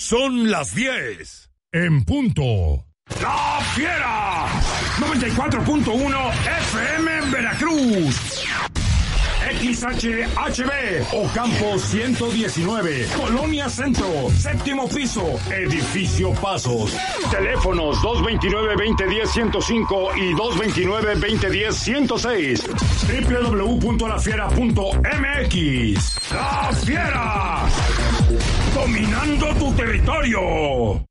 Son las 10. En punto. ¡La Fiera! 94.1 FM en Veracruz. XHHB, Ocampo 119, Colonia Centro, séptimo piso, Edificio Pasos. Teléfonos 229-2010-105 y 229-2010-106. www.lafiera.mx. ¡La Fiera! Dominando tu territorio.